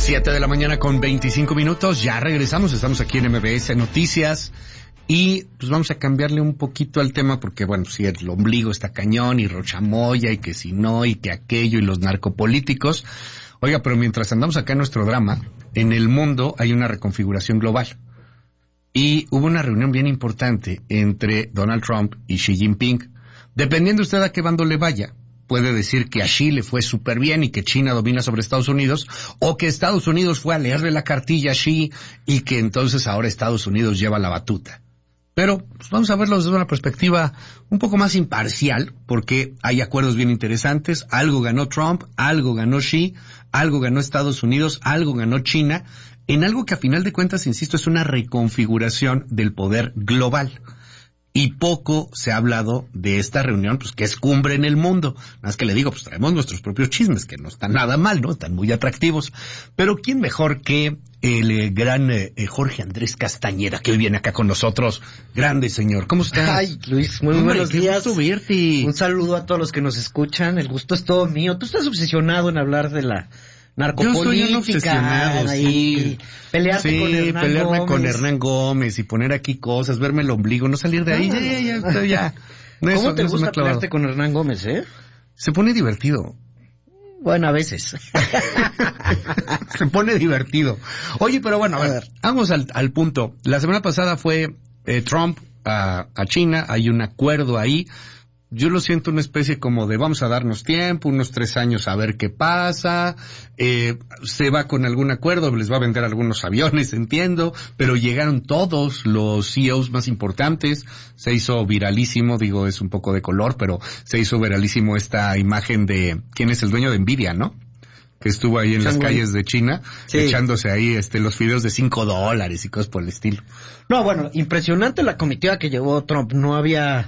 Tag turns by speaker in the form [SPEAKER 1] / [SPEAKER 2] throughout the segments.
[SPEAKER 1] 7 de la mañana con 25 minutos, ya regresamos, estamos aquí en MBS Noticias y pues vamos a cambiarle un poquito al tema porque bueno, si el ombligo está cañón y Rochamoya y que si no y que aquello y los narcopolíticos. Oiga, pero mientras andamos acá en nuestro drama, en el mundo hay una reconfiguración global y hubo una reunión bien importante entre Donald Trump y Xi Jinping. Dependiendo usted a qué bando le vaya, puede decir que a Xi le fue súper bien y que China domina sobre Estados Unidos, o que Estados Unidos fue a leerle la cartilla a Xi y que entonces ahora Estados Unidos lleva la batuta. Pero pues, vamos a verlo desde una perspectiva un poco más imparcial, porque hay acuerdos bien interesantes. Algo ganó Trump, algo ganó Xi, algo ganó Estados Unidos, algo ganó China, en algo que a final de cuentas, insisto, es una reconfiguración del poder global. Y poco se ha hablado de esta reunión, pues que es cumbre en el mundo. Nada más que le digo, pues traemos nuestros propios chismes, que no están nada mal, ¿no? Están muy atractivos. Pero ¿quién mejor que el gran Jorge Andrés Castañeda, que hoy viene acá con nosotros? Grande señor, ¿cómo está?
[SPEAKER 2] Ay, Luis, muy buenos días.
[SPEAKER 1] Qué gusto verte.
[SPEAKER 2] Un saludo a todos los que nos escuchan, el gusto es todo mío. Tú estás obsesionado en hablar de la narcopolítica.
[SPEAKER 1] Yo soy un obsesionado, sí.
[SPEAKER 2] Pelearte con Hernán
[SPEAKER 1] pelearme
[SPEAKER 2] Gómez.
[SPEAKER 1] con Hernán Gómez y poner aquí cosas, verme el ombligo, no salir de ahí. Ya. No,
[SPEAKER 2] ¿Cómo te
[SPEAKER 1] eso
[SPEAKER 2] gusta pelearte con Hernán Gómez,
[SPEAKER 1] Se pone divertido.
[SPEAKER 2] Bueno, a veces.
[SPEAKER 1] Se pone divertido. Oye, pero bueno, a ver, vamos al punto. La semana pasada fue Trump a China, hay un acuerdo ahí. Yo lo siento una especie como de vamos a darnos tiempo, unos 3 años a ver qué pasa, se va con algún acuerdo, les va a vender algunos aviones, entiendo, pero llegaron todos los CEOs más importantes, se hizo viralísimo, digo, es un poco de color, pero se hizo viralísimo esta imagen de quién es el dueño de Nvidia, ¿no? Que estuvo ahí en las calles de China, sí, echándose ahí los fideos de $5 y cosas por el estilo.
[SPEAKER 2] No, bueno, impresionante la comitiva que llevó Trump, no había...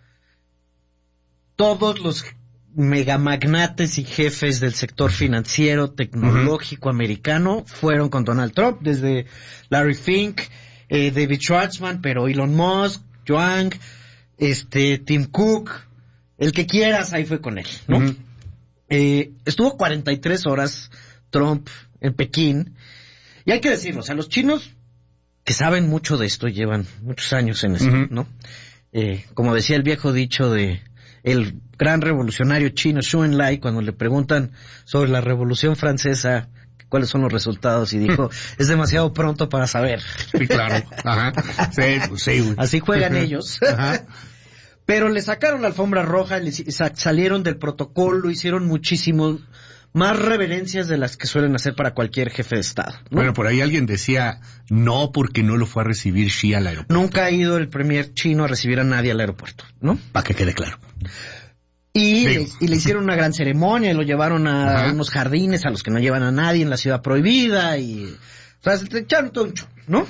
[SPEAKER 2] Todos los megamagnates y jefes del sector financiero, tecnológico americano fueron con Donald Trump, desde Larry Fink, David Schwartzman, pero Elon Musk, Yuan, Tim Cook, el que quieras, ahí fue con él, ¿no? Estuvo 43 horas Trump en Pekín, y hay que decirlo, o sea, los chinos que saben mucho de esto, llevan muchos años en esto, ¿no? Como decía el viejo dicho de el gran revolucionario chino Xu Enlai, cuando le preguntan sobre la Revolución Francesa, cuáles son los resultados, y dijo, es demasiado pronto para saber.
[SPEAKER 1] Sí, claro. Ajá. Sí.
[SPEAKER 2] Así juegan ellos. Ajá. Pero le sacaron la alfombra roja, salieron del protocolo, hicieron muchísimo más reverencias de las que suelen hacer para cualquier jefe de Estado, ¿no?
[SPEAKER 1] Bueno, por ahí alguien decía, no, porque no lo fue a recibir Xi al aeropuerto.
[SPEAKER 2] Nunca ha ido el premier chino a recibir a nadie al aeropuerto, ¿no?
[SPEAKER 1] Para que quede claro.
[SPEAKER 2] Y le hicieron una gran ceremonia, lo llevaron a unos jardines a los que no llevan a nadie en la ciudad prohibida, y o sea, se echaron todo un show, ¿no?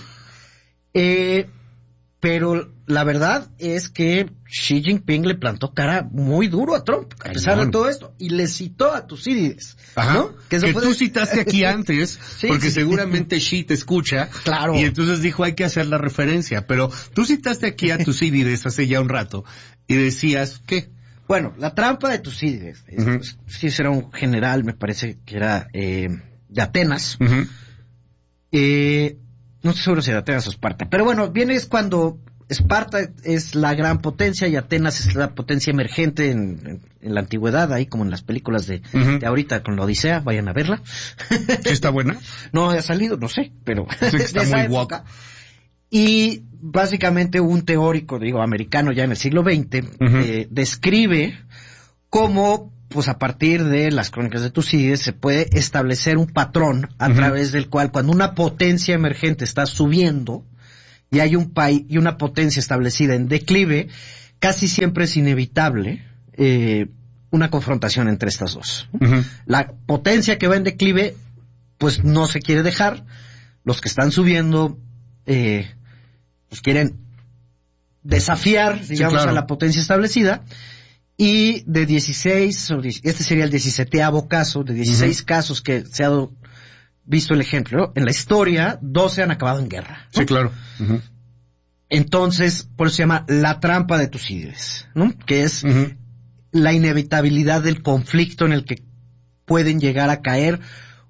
[SPEAKER 2] Pero la verdad es que Xi Jinping le plantó cara muy duro a Trump, a pesar de todo esto, y le citó a Tucídides, ¿no?
[SPEAKER 1] Que tú citaste aquí antes, porque seguramente Xi te escucha,
[SPEAKER 2] claro,
[SPEAKER 1] y entonces dijo hay que hacer la referencia, pero tú citaste aquí a Tucídides hace ya un rato, y decías, ¿qué?
[SPEAKER 2] Bueno, la trampa de Tucídides, sí, era un general, me parece que era de Atenas, no estoy seguro si de Atenas o Esparta, pero bueno, es cuando Esparta es la gran potencia y Atenas es la potencia emergente en la antigüedad, ahí como en las películas de ahorita con la Odisea, vayan a verla.
[SPEAKER 1] ¿Sí está buena?
[SPEAKER 2] No ha salido, no sé, pero
[SPEAKER 1] sí, está
[SPEAKER 2] de esa
[SPEAKER 1] muy
[SPEAKER 2] época. Y básicamente un teórico, americano ya en el siglo XX, describe cómo, pues a partir de las crónicas de Tucídides, se puede establecer un patrón a través del cual cuando una potencia emergente está subiendo y hay un país y una potencia establecida en declive, casi siempre es inevitable una confrontación entre estas dos. La potencia que va en declive, pues no se quiere dejar, los que están subiendo pues quieren desafiar, digamos, a la potencia establecida, y de 16, este sería el 17º caso, de 16 casos que se ha visto el ejemplo, en la historia, 12 han acabado en guerra, ¿no?
[SPEAKER 1] Sí, claro.
[SPEAKER 2] Entonces, por eso se llama la trampa de Tucídides, ¿no? Que es la inevitabilidad del conflicto en el que pueden llegar a caer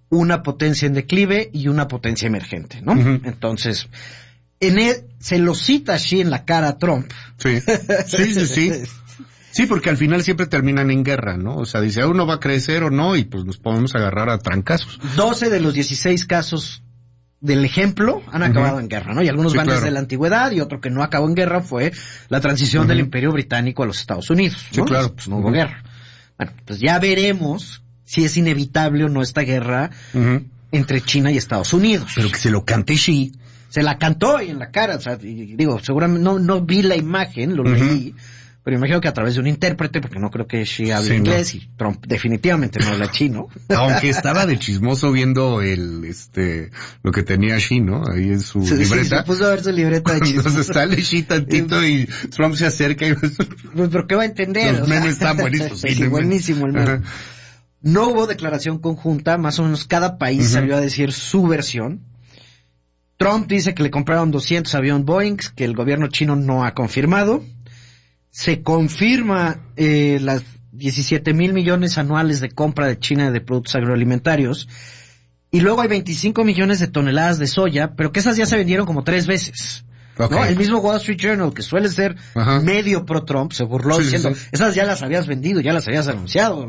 [SPEAKER 2] una potencia en declive y una potencia emergente, ¿no?
[SPEAKER 1] Uh-huh.
[SPEAKER 2] Entonces, se lo cita así en la cara a Trump.
[SPEAKER 1] Sí. Sí, porque al final siempre terminan en guerra, ¿no? O sea, dice, uno va a crecer o no, y pues nos podemos agarrar a trancazos.
[SPEAKER 2] 12 de los 16 casos del ejemplo han acabado en guerra, ¿no? Y algunos van desde la antigüedad, y otro que no acabó en guerra fue la transición del Imperio Británico a los Estados Unidos, ¿no?
[SPEAKER 1] Sí, claro.
[SPEAKER 2] Pues no hubo guerra. Bueno, pues ya veremos si es inevitable o no esta guerra entre China y Estados Unidos.
[SPEAKER 1] Pero que se lo cante Xi.
[SPEAKER 2] Se la cantó ahí en la cara, o sea, y digo, seguramente no vi la imagen, lo leí, pero imagino que a través de un intérprete, porque no creo que Xi hable inglés, y Trump definitivamente no habla chino.
[SPEAKER 1] Aunque estaba de chismoso viendo lo que tenía Xi, ¿no? Ahí en su libreta.
[SPEAKER 2] Se puso a ver su libreta de chismoso.
[SPEAKER 1] Entonces está Xi tantito y Trump se acerca y...
[SPEAKER 2] Pues, ¿pero qué va a entender?
[SPEAKER 1] Los memes están buenísimos.
[SPEAKER 2] Sí, buenísimo el meme. No hubo declaración conjunta, más o menos cada país salió a decir su versión. Trump dice que le compraron 200 aviones Boeing, que el gobierno chino no ha confirmado. Se confirma las 17,000 millones anuales de compra de China de productos agroalimentarios. Y luego hay 25 millones de toneladas de soya, pero que esas ya se vendieron como 3 veces. Okay. ¿No? El mismo Wall Street Journal, que suele ser medio pro-Trump, se burló diciendo, esas ya las habías vendido, ya las habías anunciado.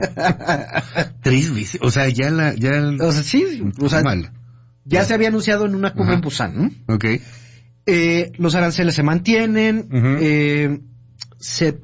[SPEAKER 1] 3 veces, o sea,
[SPEAKER 2] o sea, sí, o sea, ya se había anunciado en una cumbre en Busan, ¿no?
[SPEAKER 1] Okay.
[SPEAKER 2] Los aranceles se mantienen, se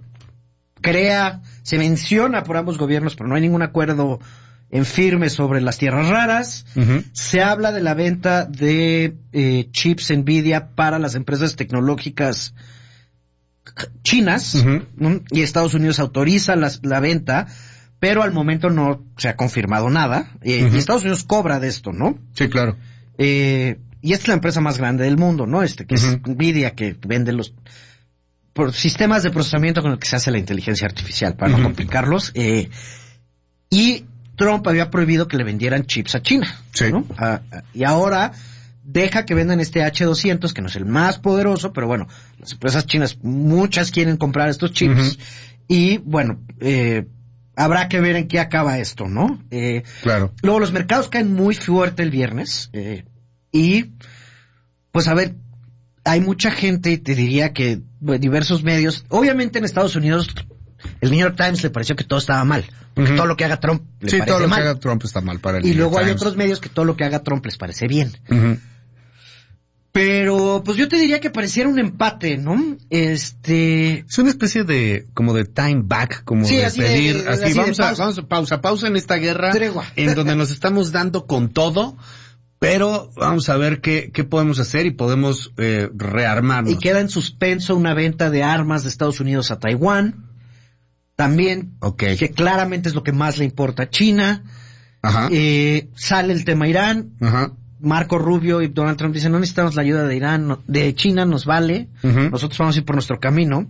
[SPEAKER 2] menciona por ambos gobiernos, pero no hay ningún acuerdo en firme sobre las tierras raras. Se habla de la venta de chips Nvidia para las empresas tecnológicas chinas, ¿no? Y Estados Unidos autoriza la venta, pero al momento no se ha confirmado nada. Y Estados Unidos cobra de esto, ¿no?
[SPEAKER 1] Sí, claro.
[SPEAKER 2] Y esta es la empresa más grande del mundo, ¿no? Que es Nvidia, que vende los sistemas de procesamiento con el que se hace la inteligencia artificial, para no complicarlos. Y Trump había prohibido que le vendieran chips a China, ¿no? Y ahora deja que vendan este H200, que no es el más poderoso, pero bueno, las empresas chinas, muchas quieren comprar estos chips, y bueno, habrá que ver en qué acaba esto, ¿no?
[SPEAKER 1] Claro.
[SPEAKER 2] Luego los mercados caen muy fuerte el viernes, y pues a ver, hay mucha gente, te diría que diversos medios, obviamente en Estados Unidos, el New York Times le pareció que todo estaba mal, porque todo lo que haga Trump le parece mal. Sí, todo lo que haga
[SPEAKER 1] Trump está mal para el
[SPEAKER 2] New York Times. Y luego hay otros medios que todo lo que haga Trump les parece bien. Pero, pues yo te diría que pareciera un empate, ¿no? Es
[SPEAKER 1] una especie de, como de time back, como de pedir, así vamos a pausa en esta guerra, en donde nos estamos dando con todo, pero vamos a ver qué podemos hacer y podemos rearmarnos.
[SPEAKER 2] Y queda en suspenso una venta de armas de Estados Unidos a Taiwán, también, que claramente es lo que más le importa a China. Sale el tema Irán. Marco Rubio y Donald Trump dicen, no necesitamos la ayuda de Irán, de China, nos vale, nosotros vamos a ir por nuestro camino.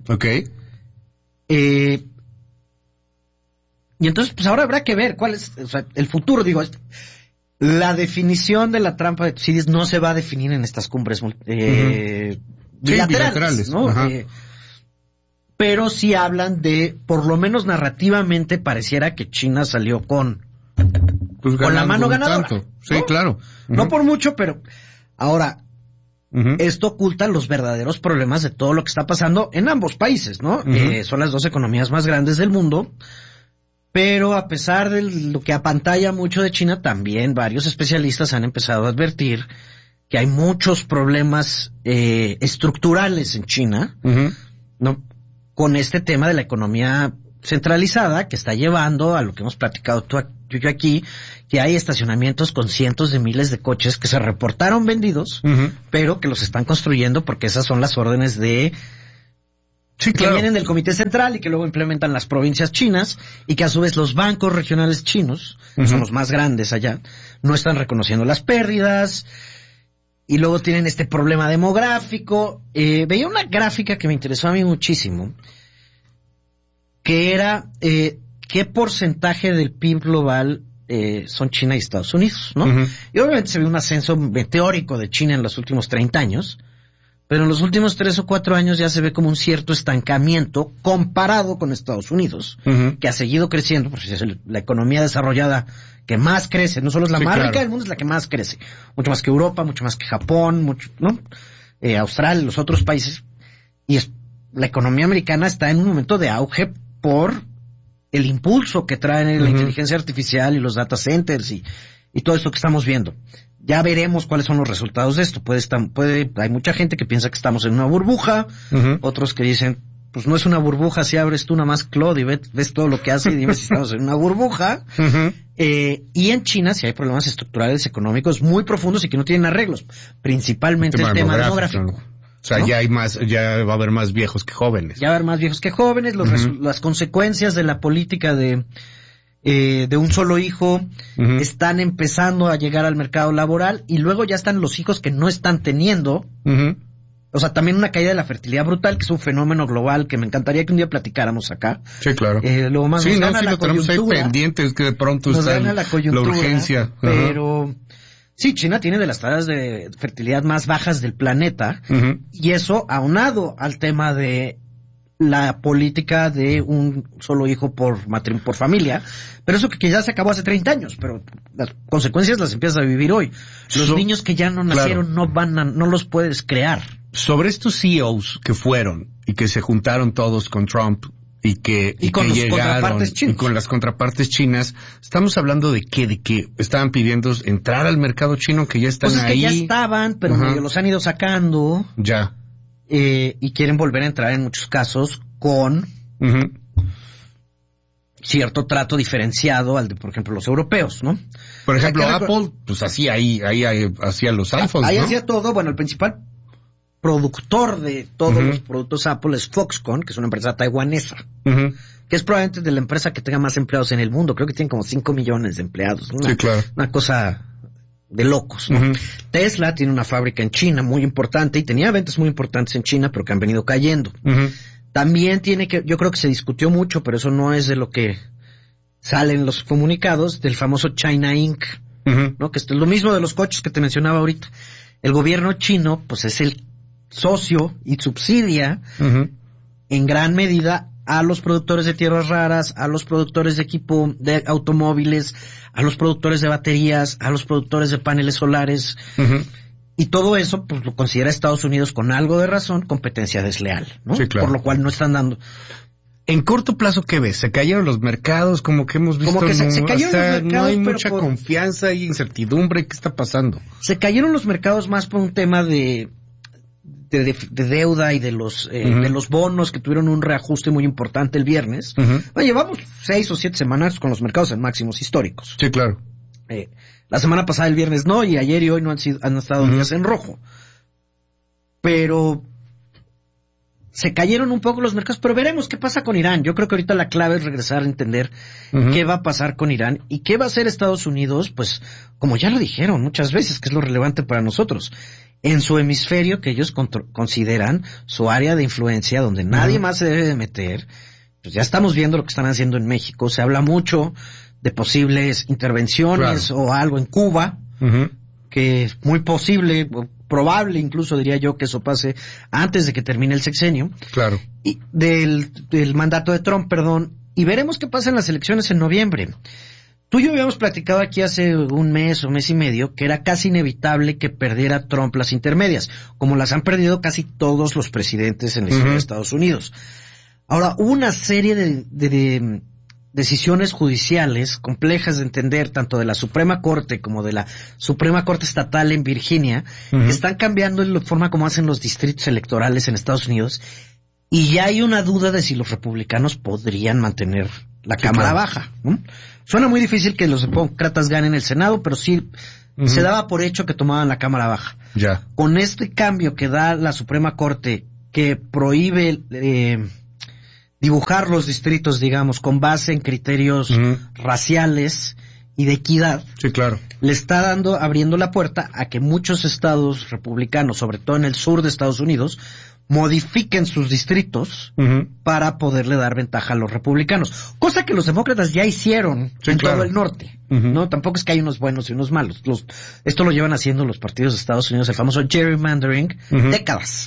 [SPEAKER 2] Y entonces, pues ahora habrá que ver cuál es, o sea, el futuro, digo, la definición de la trampa de Tucídides no se va a definir en estas cumbres bilaterales, ¿no? Pero sí hablan de, por lo menos narrativamente, pareciera que China salió con la mano ganadora.
[SPEAKER 1] Sí, ¿no? Claro.
[SPEAKER 2] No por mucho, pero ahora, esto oculta los verdaderos problemas de todo lo que está pasando en ambos países, ¿no? Son las 2 economías más grandes del mundo, pero a pesar de lo que apantalla mucho de China, también varios especialistas han empezado a advertir que hay muchos problemas estructurales en China, ¿no? Con este tema de la economía centralizada que está llevando a lo que hemos platicado tú y yo aquí, que hay estacionamientos con cientos de miles de coches que se reportaron vendidos, pero que los están construyendo porque esas son las órdenes de que vienen del Comité Central y que luego implementan las provincias chinas, y que a su vez los bancos regionales chinos, que son los más grandes allá, no están reconociendo las pérdidas. Y luego tienen este problema demográfico. Veía una gráfica que me interesó a mí muchísimo, que era qué porcentaje del PIB global son China y Estados Unidos, ¿no? Y obviamente se ve un ascenso meteórico de China en los últimos 30 años, pero en los últimos 3 o 4 años ya se ve como un cierto estancamiento comparado con Estados Unidos, que ha seguido creciendo, porque es la economía desarrollada que más crece, no solo es la más rica del mundo, es la que más crece, mucho más que Europa, mucho más que Japón, mucho, ¿no? Australia, los otros países, y la economía americana está en un momento de auge por el impulso que traen la inteligencia artificial y los data centers y todo esto que estamos viendo. Ya veremos cuáles son los resultados de esto. Hay mucha gente que piensa que estamos en una burbuja, otros que dicen, pues no es una burbuja, si abres tú nada más Claude y ves todo lo que hace y dime si estamos en una burbuja. Y en China sí hay problemas estructurales económicos muy profundos y que no tienen arreglos, principalmente el tema demográfico.
[SPEAKER 1] ¿No? O sea, ¿no? Ya va a haber más viejos que jóvenes.
[SPEAKER 2] Ya va a haber más viejos que jóvenes, las consecuencias de la política de un solo hijo están empezando a llegar al mercado laboral, y luego ya están los hijos que no están teniendo. O sea, también una caída de la fertilidad brutal, que es un fenómeno global que me encantaría que un día platicáramos acá.
[SPEAKER 1] Sí, claro.
[SPEAKER 2] Luego más nos gana la coyuntura.
[SPEAKER 1] Tenemos ahí pendientes, que de pronto está la urgencia.
[SPEAKER 2] Pero sí, China tiene de las tasas de fertilidad más bajas del planeta, y eso aunado al tema de la política de un solo hijo por familia, pero eso que ya se acabó hace 30 años, pero las consecuencias las empiezas a vivir hoy. Los niños que ya no nacieron no los puedes crear.
[SPEAKER 1] Sobre estos CEOs que fueron y que se juntaron todos con Trump y que llegaron y con las contrapartes chinas, estamos hablando de que estaban pidiendo entrar al mercado chino, que ya están ahí.
[SPEAKER 2] Que ya estaban, pero medio los han ido sacando.
[SPEAKER 1] Ya.
[SPEAKER 2] Y quieren volver a entrar en muchos casos con cierto trato diferenciado al de, por ejemplo, los europeos, ¿no?
[SPEAKER 1] Por ejemplo, Apple, pues hacía hacía los iPhones,
[SPEAKER 2] ahí
[SPEAKER 1] ¿no?
[SPEAKER 2] hacía todo. Bueno, el principal productor de todos los productos Apple es Foxconn, que es una empresa taiwanesa, que es probablemente de la empresa que tenga más empleados en el mundo. Creo que tienen como 5 millones de empleados.
[SPEAKER 1] Sí, claro.
[SPEAKER 2] Una cosa de locos, ¿no? Tesla tiene una fábrica en China muy importante y tenía ventas muy importantes en China, pero que han venido cayendo. También yo creo que se discutió mucho, pero eso no es de lo que salen los comunicados, del famoso China Inc., ¿no? Que es lo mismo de los coches que te mencionaba ahorita. El gobierno chino, pues es el socio y subsidia en gran medida a los productores de tierras raras, a los productores de equipo de automóviles, a los productores de baterías, a los productores de paneles solares, y todo eso pues lo considera Estados Unidos, con algo de razón, competencia desleal, ¿no?
[SPEAKER 1] Sí, claro.
[SPEAKER 2] Por lo cual no están dando.
[SPEAKER 1] En corto plazo, ¿qué ves? ¿Se cayeron los mercados? Como que hemos visto,
[SPEAKER 2] como que se cayeron los mercados,
[SPEAKER 1] no hay mucha confianza y incertidumbre. ¿Qué está pasando?
[SPEAKER 2] Se cayeron los mercados más por un tema de deuda y de los bonos, que tuvieron un reajuste muy importante el viernes. Bueno, llevamos 6 o 7 semanas con los mercados en máximos históricos.
[SPEAKER 1] Sí, claro.
[SPEAKER 2] La semana pasada, el viernes no, y ayer y hoy no han estado días en rojo. Pero se cayeron un poco los mercados, pero veremos qué pasa con Irán. Yo creo que ahorita la clave es regresar a entender qué va a pasar con Irán y qué va a hacer Estados Unidos, pues, como ya lo dijeron muchas veces, que es lo relevante para nosotros, en su hemisferio, que ellos consideran su área de influencia, donde nadie más se debe de meter. Pues ya estamos viendo lo que están haciendo en México. Se habla mucho de posibles intervenciones o algo en Cuba, que es muy posible, probable incluso, diría yo, que eso pase antes de que termine el sexenio.
[SPEAKER 1] Claro.
[SPEAKER 2] Y del mandato de Trump, perdón. Y veremos qué pasa en las elecciones en noviembre. Tú y yo habíamos platicado aquí hace un mes o mes y medio que era casi inevitable que perdiera Trump las intermedias, como las han perdido casi todos los presidentes en la historia de Estados Unidos. Ahora, hubo una serie de decisiones judiciales complejas de entender, tanto de la Suprema Corte como de la Suprema Corte Estatal en Virginia, que están cambiando la forma como hacen los distritos electorales en Estados Unidos, y ya hay una duda de si los republicanos podrían mantener la Cámara Baja, ¿no? Suena muy difícil que los demócratas ganen el Senado, pero sí se daba por hecho que tomaban la Cámara Baja.
[SPEAKER 1] Ya.
[SPEAKER 2] Con este cambio que da la Suprema Corte, que prohíbe dibujar los distritos, digamos, con base en criterios raciales y de equidad,
[SPEAKER 1] sí, claro,
[SPEAKER 2] le está abriendo la puerta a que muchos estados republicanos, sobre todo en el sur de Estados Unidos, modifiquen sus distritos para poderle dar ventaja a los republicanos, cosa que los demócratas ya hicieron todo el norte, ¿no? Tampoco es que hay unos buenos y unos malos. Esto lo llevan haciendo los partidos de Estados Unidos, el famoso gerrymandering, décadas.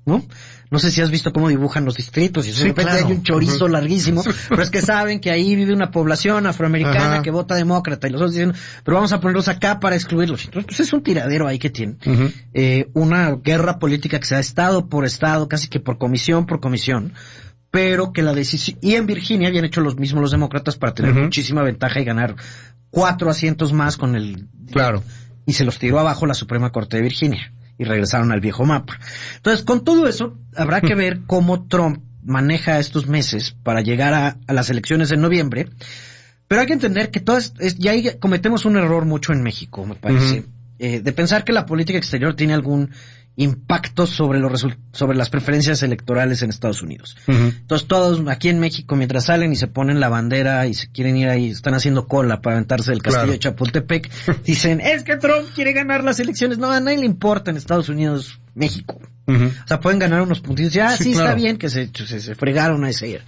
[SPEAKER 2] ¿no? No sé si has visto cómo dibujan los distritos y de repente hay un chorizo larguísimo, pero es que saben que ahí vive una población afroamericana que vota demócrata y los otros dicen, pero vamos a ponerlos acá para excluirlos. Entonces, pues es un tiradero ahí que tienen. Una guerra política que se da estado por estado, casi que por comisión, pero que la decisión... Y en Virginia habían hecho los mismos los demócratas para tener muchísima ventaja y ganar 4 asientos más con el...
[SPEAKER 1] Claro.
[SPEAKER 2] Y se los tiró abajo la Suprema Corte de Virginia. Y regresaron al viejo mapa. Entonces, con todo eso, habrá que ver cómo Trump maneja estos meses para llegar a las elecciones de noviembre. Pero hay que entender que ya ahí cometemos un error mucho en México, me parece, de pensar que la política exterior tiene algún impacto sobre las preferencias electorales en Estados Unidos. Entonces, todos aquí en México, mientras salen y se ponen la bandera y se quieren ir ahí, están haciendo cola para aventarse del castillo de Chapultepec, dicen, es que Trump quiere ganar las elecciones. No, a nadie le importa en Estados Unidos, México. O sea, pueden ganar unos puntitos y está bien que se fregaron a ese.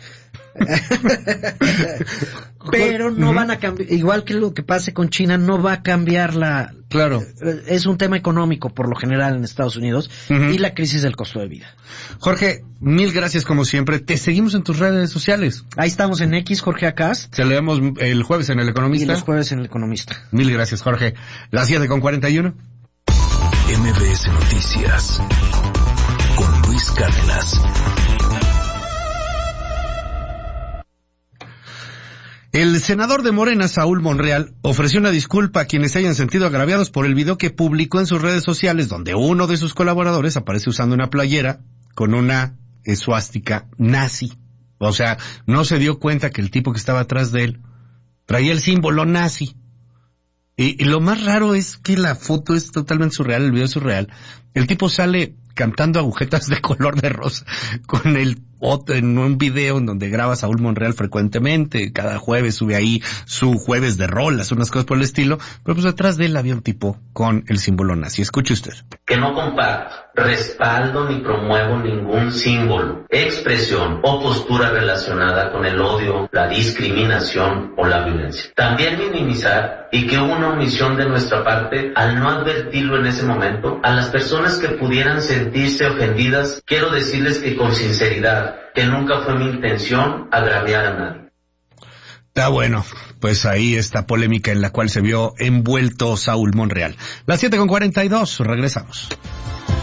[SPEAKER 2] Pero no van a cambiar, igual que lo que pase con China, no va a cambiar es un tema económico por lo general en Estados Unidos y la crisis del costo de vida.
[SPEAKER 1] Jorge, mil gracias como siempre. Te seguimos en tus redes sociales.
[SPEAKER 2] Ahí estamos en X, Jorge Acast.
[SPEAKER 1] Te leemos el jueves en El Economista.
[SPEAKER 2] Y los jueves en El Economista.
[SPEAKER 1] Mil gracias, Jorge. Las 7:41.
[SPEAKER 3] MBS Noticias con Luis Cárdenas.
[SPEAKER 1] El senador de Morena, Saúl Monreal, ofreció una disculpa a quienes se hayan sentido agraviados por el video que publicó en sus redes sociales, donde uno de sus colaboradores aparece usando una playera con una esvástica nazi. O sea, no se dio cuenta que el tipo que estaba atrás de él traía el símbolo nazi. Y lo más raro es que la foto es totalmente surreal, el video es surreal. El tipo sale cantando agujetas de color de rosa con el otro en un video en donde graba Saúl Monreal frecuentemente. Cada jueves sube ahí su jueves de rolas, unas cosas por el estilo. Pero pues detrás de él había un tipo con el símbolo nazi. Escuche usted.
[SPEAKER 4] Que no comparto, respaldo ni promuevo ningún símbolo, expresión o postura relacionada con el odio, la discriminación o la violencia. También minimizar y que hubo una omisión de nuestra parte al no advertirlo en ese momento a las personas que pudieran sentirse ofendidas. Quiero decirles que con sinceridad, que nunca fue mi intención agraviar a nadie.
[SPEAKER 1] Está bueno, pues ahí esta polémica en la cual se vio envuelto Saúl Monreal. Las 7:42, regresamos.